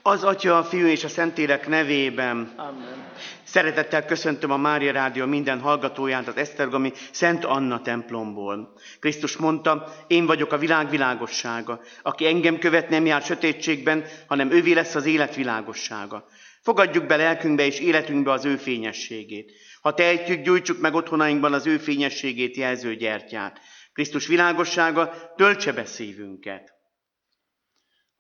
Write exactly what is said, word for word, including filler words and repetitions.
Az Atya, a Fiú és a Szentlélek nevében. Amen. Szeretettel köszöntöm a Mária Rádió minden hallgatóját az esztergomi Szent Anna templomból. Krisztus mondta, én vagyok a világ világossága. Aki engem követ, nem jár sötétségben, hanem ővé lesz az élet világossága. Fogadjuk be lelkünkbe és életünkbe az ő fényességét. Ha tehetjük, gyújtsuk meg otthonainkban az ő fényességét jelző gyertyát. Krisztus világossága töltse be szívünket.